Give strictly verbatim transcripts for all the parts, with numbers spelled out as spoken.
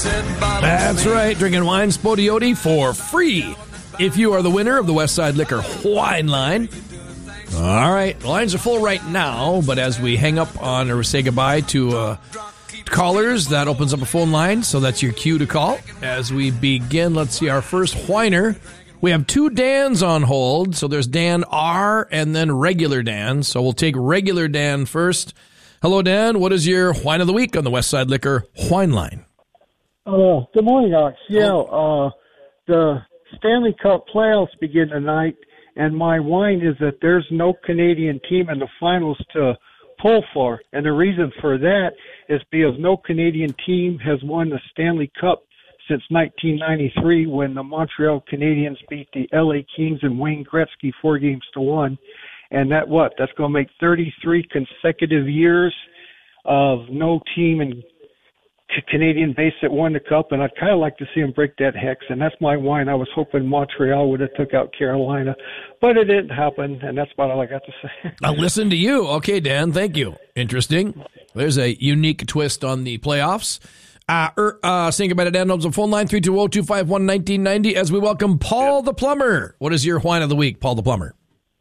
That's right, drinking wine Spodioti for free if you are the winner of the Westside Liquor Wine Line. All right, the lines are full right now, but as we hang up on or say goodbye to uh, callers, that opens up a phone line, so that's your cue to call. As we begin, let's see our first whiner. We have two Dans on hold, so there's Dan R and then regular Dan, so we'll take regular Dan first. Hello, Dan. What is your wine of the week on the Westside Liquor Wine Line? Uh, good morning, Alex. Yeah, uh, the Stanley Cup playoffs begin tonight, and my wine is that there's no Canadian team in the finals to pull for. And the reason for that is because no Canadian team has won the Stanley Cup since nineteen ninety-three when the Montreal Canadiens beat the L A Kings and Wayne Gretzky four games to one. And that what? That's going to make thirty-three consecutive years of no team in Canadian base that won the cup, and I'd kind of like to see them break that hex, and that's my wine. I was hoping Montreal would have took out Carolina, but it didn't happen, and that's about all I got to say. I'll listen to you. Okay, Dan, thank you. Interesting. There's a unique twist on the playoffs. Uh, er, uh, saying goodbye to Dan Knobs on phone line, three two zero, two five one, one nine nine zero, as we welcome Paul the Plumber. What is your wine of the week, Paul the Plumber?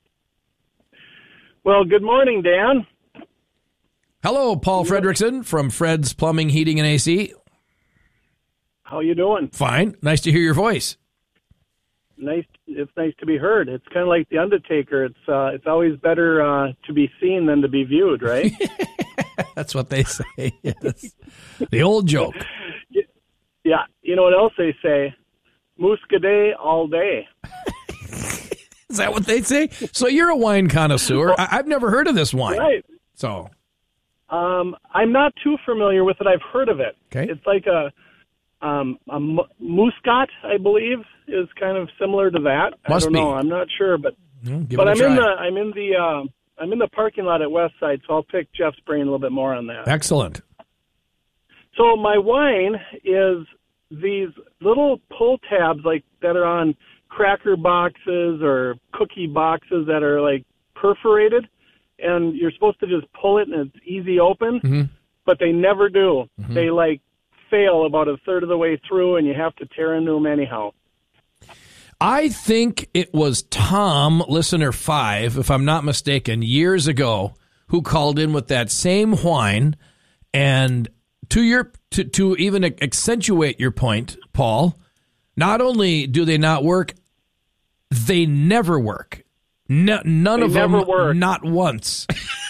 Well, good morning, Dan. Hello, Paul Fredrickson from Fred's Plumbing, Heating, and A C. How you doing? Fine. Nice to hear your voice. Nice. It's nice to be heard. It's kind of like The Undertaker. It's uh, it's always better uh, to be seen than to be viewed, right? That's what they say, yes. The old joke. Yeah. You know what else they say? Muscadet all day. Is that what they say? So you're a wine connoisseur. I- I've never heard of this wine. Right. So... Um, I'm not too familiar with it. I've heard of it. Okay. It's like a, um, a m- muscat, I believe, is kind of similar to that. Must I don't be. know. I'm not sure, but Well, give but it a I'm try. in the I'm in the uh, I'm in the parking lot at Westside, so I'll pick Jeff's brain a little bit more on that. Excellent. So my wine is these little pull tabs like that are on cracker boxes or cookie boxes that are like perforated. And you're supposed to just pull it, and it's easy open, Mm-hmm. but they never do. Mm-hmm. They, like, fail about a third of the way through, and you have to tear into them anyhow. I think it was Tom, listener five, if I'm not mistaken, years ago, who called in with that same wine. And to your to, to even accentuate your point, Paul, not only do they not work, they never work. No, none They of never them, work. not once,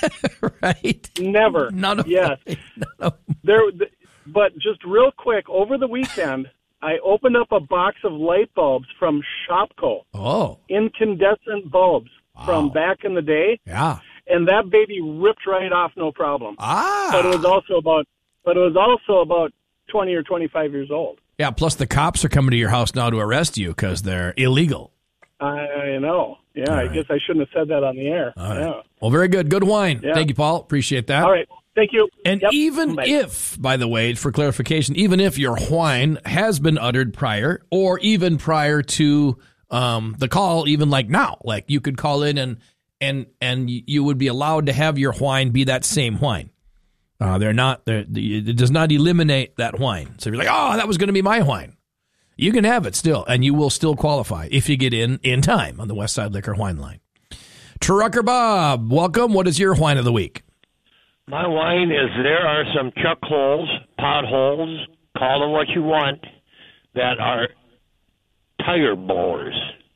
right? Never. None of yes. them. None of them. There, but just real quick, over the weekend, I opened up a box of light bulbs from Shopko. Oh, Incandescent bulbs wow. from back in the day. Yeah. And that baby ripped right off, no problem. Ah. But it was also about, but it was also about twenty or twenty-five years old. Yeah, plus the cops are coming to your house now to arrest you because they're illegal. I know. Yeah, All I right. guess I shouldn't have said that on the air. All right. Yeah. Well, very good. Good wine. Yeah. Thank you, Paul. Appreciate that. All right. Thank you. And Yep. even Bye. if, by the way, for clarification, even if your wine has been uttered prior or even prior to um, the call, even like now, like you could call in and and and you would be allowed to have your wine be that same wine. Uh, they're not. They're, it does not eliminate that wine. So if you're like, oh, that was going to be my wine. You can have it still, and you will still qualify if you get in in time on the Westside Liquor Wine Line. Trucker Bob, welcome. What is your wine of the week? My wine is there are some chuck holes, potholes, call them what you want, that are tire blowers.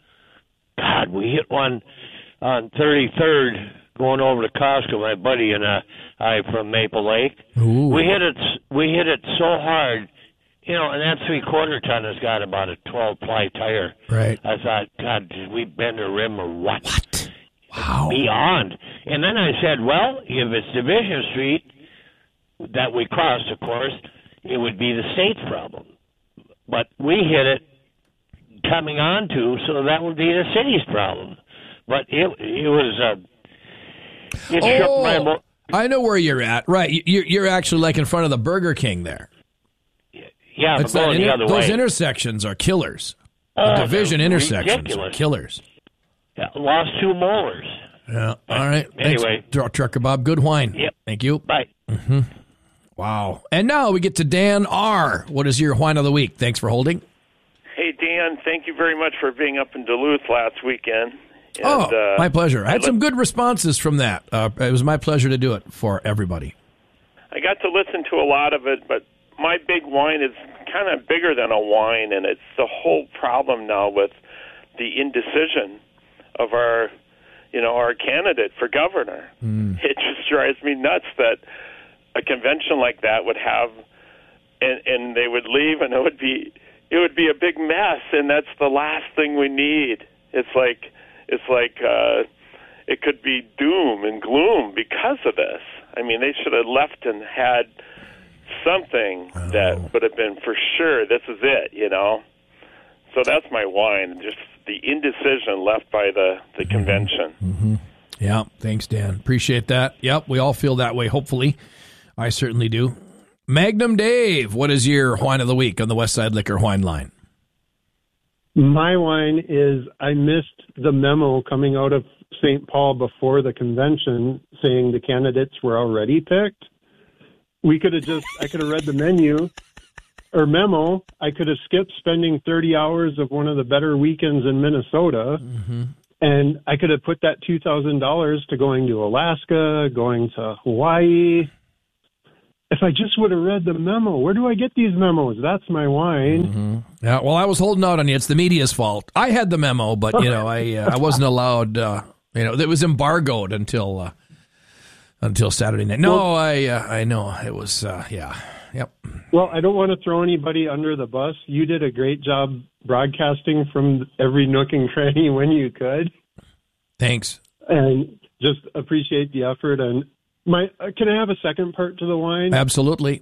God, we hit one on thirty-third going over to Costco, my buddy and uh, I from Maple Lake. Ooh. We hit it we hit it so hard. You know, and that three-quarter ton has got about a twelve-ply tire. Right. I thought, God, did we bend a rim or what? What? Wow. Beyond. And then I said, well, if it's Division Street that we crossed, of course, it would be the state's problem. But we hit it coming on to, so that would be the city's problem. But it it was, uh, it shook my... Oh, Mo- I know where you're at. Right. You're, you're actually like in front of the Burger King there. yeah, but It's that going the inter- other those way. intersections are killers. The Oh, division they're intersections ridiculous. are killers. Yeah, lost two molars. Yeah. All right. Anyway. Thanks, Tr- Trucker Bob. Good wine. Yep. Thank you. Bye. Wow. And now we get to Dan R. What is your wine of the week? Thanks for holding. Hey, Dan, thank you very much for being up in Duluth last weekend. And, oh, uh, my pleasure. I had I some li- good responses from that. Uh, it was my pleasure to do it for everybody. I got to listen to a lot of it, but my big wine is kind of bigger than a wine, and it's the whole problem now with the indecision of our, you know, our candidate for governor. Mm. It just drives me nuts that a convention like that would have, and, and they would leave, and it would be, it would be a big mess, and that's the last thing we need. It's like, it's like uh, it could be doom and gloom because of this. I mean, they should have left and had something oh. that would have been for sure, this is it, you know? So that's my wine, just the indecision left by the, the mm-hmm. convention. Mm-hmm. Yeah, thanks, Dan. Appreciate that. Yep, we all feel that way, hopefully. I certainly do. Magnum Dave, what is your wine of the week on the Westside Liquor Wine Line? My wine is, I missed the memo coming out of Saint Paul before the convention saying the candidates were already picked. We could have just, I could have read the menu or memo. I could have skipped spending thirty hours of one of the better weekends in Minnesota. Mm-hmm. And I could have put that two thousand dollars to going to Alaska, going to Hawaii. If I just would have read the memo, where do I get these memos? That's my wine. Mm-hmm. Yeah, well, I was holding out on you. It's the media's fault. I had the memo, but you know, I uh, I wasn't allowed. Uh, you know, it was embargoed until uh, until Saturday night. No, well, I uh, I know it was. Uh, yeah, yep. Well, I don't want to throw anybody under the bus. You did a great job broadcasting from every nook and cranny when you could. Thanks, and just appreciate the effort. And my, can I have a second part to the wine? Absolutely.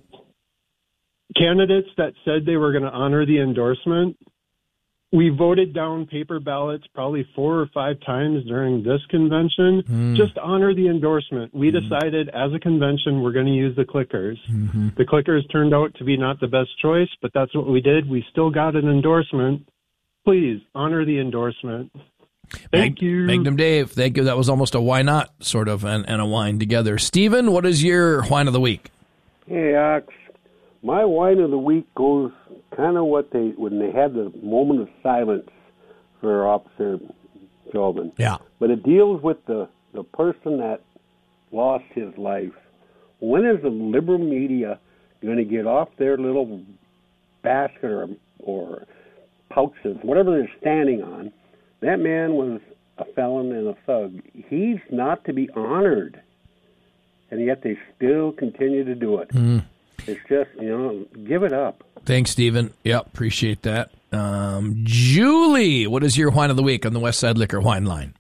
Candidates that said they were going to honor the endorsement, we voted down paper ballots probably four or five times during this convention. Mm. Just honor the endorsement. We mm. decided as a convention we're going to use the clickers. Mm-hmm. The clickers turned out to be not the best choice, but that's what we did. We still got an endorsement. Please honor the endorsement. Thank Mag- you. Magnum Dave, thank you. That was almost a why not sort of and, and a wine together. Stephen, what is your wine of the week? Hey, Ox. My wine of the week goes kind of what they, when they had the moment of silence for Officer Chauvin. Yeah. But it deals with the, the person that lost his life. When is the liberal media going to get off their little basket or, or pouches, whatever they're standing on? That man was a felon and a thug. He's not to be honored. And yet they still continue to do it. Mm. It's just, you know, give it up. Thanks, Stephen. Yep, appreciate that. Um, Julie, what is your wine of the week on the Westside Liquor Wine Line?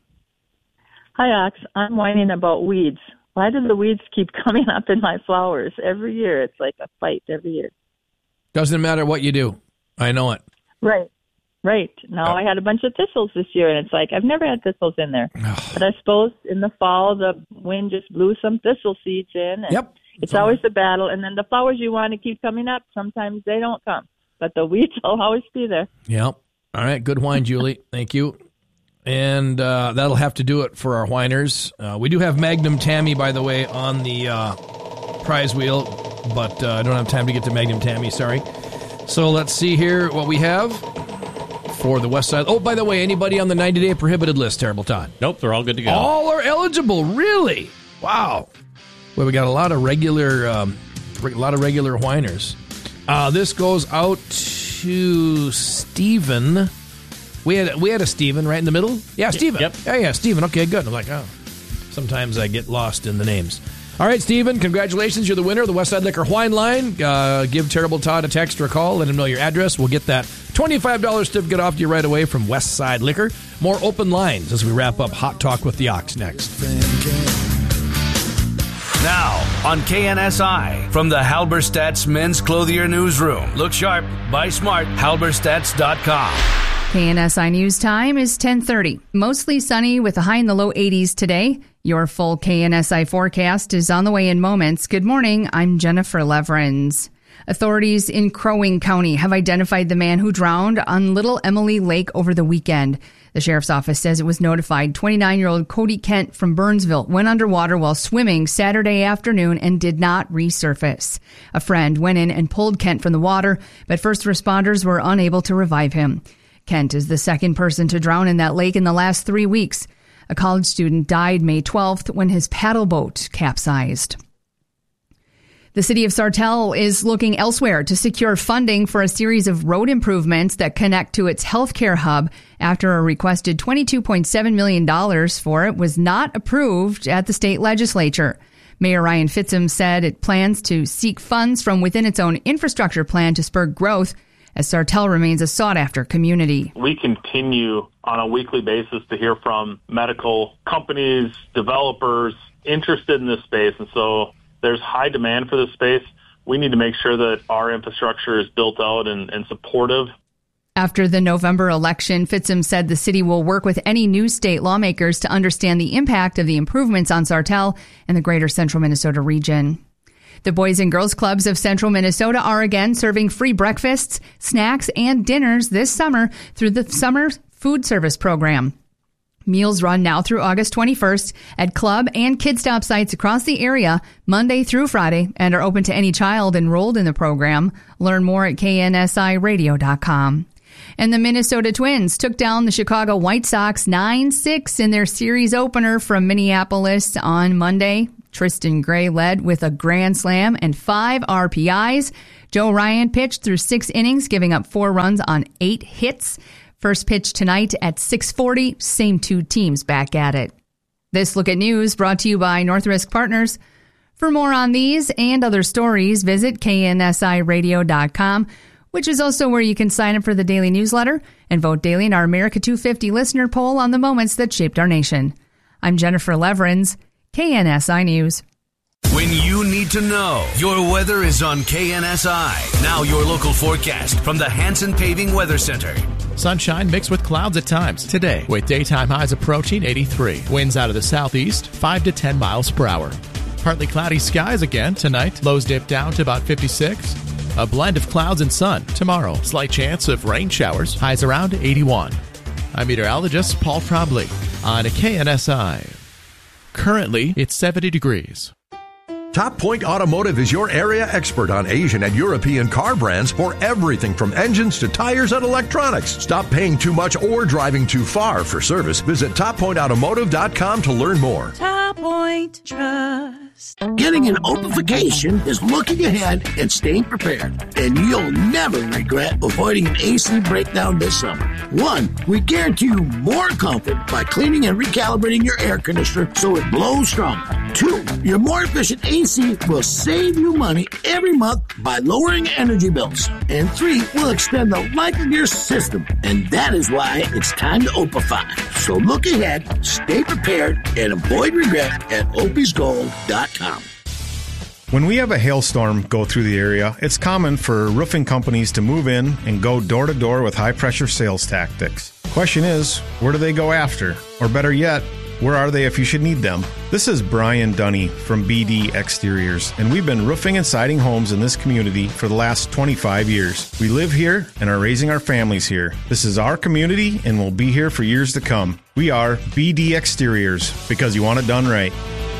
Hi, Ox. I'm whining about weeds. Why do the weeds keep coming up in my flowers every year? It's like a fight every year. Doesn't matter what you do. I know it. Right. Right. Now, oh. I had a bunch of thistles this year, and it's like, I've never had thistles in there. But I suppose in the fall, the wind just blew some thistle seeds in. And yep. It's always a battle. And then the flowers you want to keep coming up, sometimes they don't come. But the weeds will always be there. Yep. All right. Good wine, Julie. Thank you. And uh, that'll have to do it for our whiners. Uh, we do have Magnum Tammy, by the way, on the uh, prize wheel. But uh, I don't have time to get to Magnum Tammy. Sorry. So let's see here what we have for the West Side. Oh, by the way, anybody on the ninety-day prohibited list, Terrible Todd? Nope, they're all good to go. All are eligible, really? Wow. Well, we got a lot of regular, um, a lot of regular whiners. Uh, this goes out to Stephen. We had we had a Stephen right in the middle. Yeah, Stephen. Yep. Yeah, yeah, Stephen. Okay, good. I'm like, oh, sometimes I get lost in the names. All right, Stephen, congratulations. You're the winner of the Westside Liquor Wine Line. Uh, give Terrible Todd a text or a call. Let him know your address. We'll get that twenty-five dollars certificate off to you right away from Westside Liquor. More open lines as we wrap up Hot Talk with the Ox next. Now, on K N S I, from the Halberstadt's Men's Clothier Newsroom. Look sharp, buy smart, halberstadts dot com. K N S I News Time is ten thirty. Mostly sunny with a high in the low eighties today. Your full K N S I forecast is on the way in moments. Good morning. I'm Jennifer Leverins. Authorities in Crow Wing County have identified the man who drowned on Little Emily Lake over the weekend. The sheriff's office says it was notified twenty-nine-year-old Cody Kent from Burnsville went underwater while swimming Saturday afternoon and did not resurface. A friend went in and pulled Kent from the water, but first responders were unable to revive him. Kent is the second person to drown in that lake in the last three weeks. A college student died May twelfth when his paddle boat capsized. The city of Sartell is looking elsewhere to secure funding for a series of road improvements that connect to its healthcare hub after a requested twenty-two point seven million dollars for it was not approved at the state legislature. Mayor Ryan Fitzim said it plans to seek funds from within its own infrastructure plan to spur growth as Sartell remains a sought-after community. We continue on a weekly basis to hear from medical companies, developers interested in this space, and so there's high demand for this space. We need to make sure that our infrastructure is built out and, and supportive. After the November election, Fitzim said the city will work with any new state lawmakers to understand the impact of the improvements on Sartell and the greater central Minnesota region. The Boys and Girls Clubs of Central Minnesota are again serving free breakfasts, snacks, and dinners this summer through the Summer Food Service Program. Meals run now through August twenty-first at club and kid stop sites across the area, Monday through Friday, and are open to any child enrolled in the program. Learn more at K N S I radio dot com. And the Minnesota Twins took down the Chicago White Sox nine six in their series opener from Minneapolis on Monday. Tristan Gray led with a grand slam and five R P Is. Joe Ryan pitched through six innings, giving up four runs on eight hits. First pitch tonight at six forty, same two teams back at it. This Look at News brought to you by North Risk Partners. For more on these and other stories, visit K N S I radio dot com, which is also where you can sign up for the daily newsletter and vote daily in our America two fifty listener poll on the moments that shaped our nation. I'm Jennifer Leverins, K N S I News. When you need to know, your weather is on K N S I. Now your local forecast from the Hanson Paving Weather Center. Sunshine mixed with clouds at times today, with daytime highs approaching eighty-three. Winds out of the southeast, five to ten miles per hour. Partly cloudy skies again tonight. Lows dip down to about fifty-six. A blend of clouds and sun tomorrow. Slight chance of rain showers. Highs around eighty-one. I'm meteorologist Paul Trombley on K N S I. Currently, it's seventy degrees. Top Point Automotive is your area expert on Asian and European car brands for everything from engines to tires and electronics. Stop paying too much or driving too far for service. Visit top point automotive dot com to learn more. Top Point Trust. Getting an Opification is looking ahead and staying prepared, and you'll never regret avoiding an A C breakdown this summer. One, we guarantee you more comfort by cleaning and recalibrating your air conditioner so it blows stronger. Two, your more efficient A C will save you money every month by lowering energy bills. And three, will extend the life of your system, and that is why it's time to Opify. So look ahead, stay prepared, and avoid regret at opis gold dot com. When we have a hailstorm go through the area, it's common for roofing companies to move in and go door to door with high pressure sales tactics. Question is, where do they go after? Or better yet, where are they if you should need them? This is Brian Dunny from B D Exteriors, and we've been roofing and siding homes in this community for the last twenty-five years. We live here and are raising our families here. This is our community and will be here for years to come. We are B D Exteriors, because you want it done right.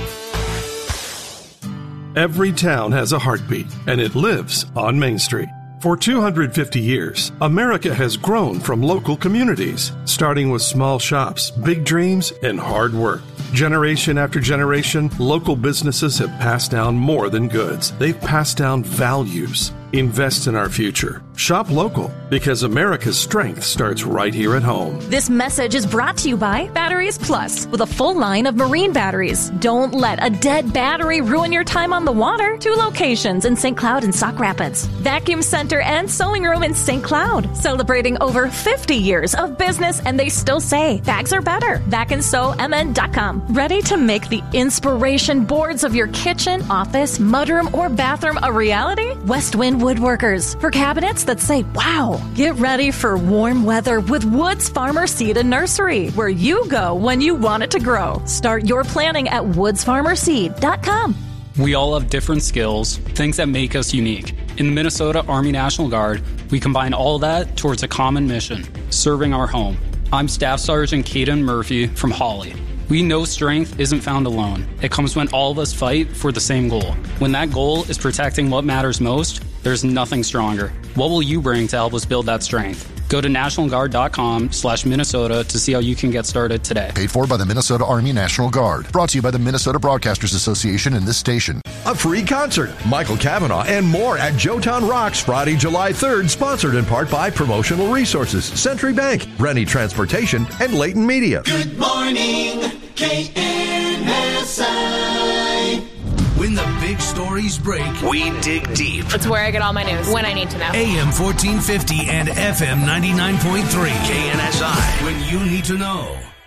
Every town has a heartbeat, and it lives on Main Street. For two hundred fifty years, America has grown from local communities, starting with small shops, big dreams, and hard work. Generation after generation, local businesses have passed down more than goods. They've passed down values. Invest in our future. Shop local, because America's strength starts right here at home. This message is brought to you by Batteries Plus, with a full line of marine batteries. Don't let a dead battery ruin your time on the water. Two locations in Saint Cloud and Sauk Rapids. Vacuum Center and Sewing Room in Saint Cloud. Celebrating over fifty years of business, and they still say bags are better. vac and sew m n dot com. Ready to make the inspiration boards of your kitchen, office, mudroom, or bathroom a reality? Westwind Woodworkers, for cabinets that say, wow. Get ready for warm weather with Woods Farmer Seed and Nursery, where you go when you want it to grow. Start your planning at woods farmer seed dot com. We all have different skills, things that make us unique. In the Minnesota Army National Guard, we combine all that towards a common mission, serving our home. I'm Staff Sergeant Caden Murphy from Hawley. We know strength isn't found alone. It comes when all of us fight for the same goal. When that goal is protecting what matters most, there's nothing stronger. What will you bring to help us build that strength? Go to nationalguard.com slash Minnesota to see how you can get started today. Paid for by the Minnesota Army National Guard. Brought to you by the Minnesota Broadcasters Association and this station. A free concert, Michael Cavanaugh, and more at Joetown Rocks Friday, July third, sponsored in part by Promotional Resources, Century Bank, Rennie Transportation, and Leighton Media. Good morning, K N S I. When the big stories break, we dig deep. It's where I get all my news when I need to know. A M fourteen fifty and F M ninety-nine point three. K N S I. When you need to know.